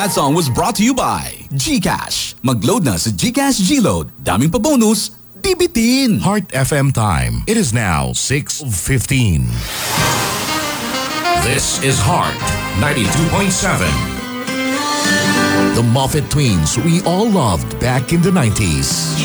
That song was brought to you by GCash. Mag-load na sa GCash G-Load. Daming pa bonus, di bitin. Heart FM time. It is now 6:15. This is Heart 92.7. The Moffat Twins we all loved back in the 90s.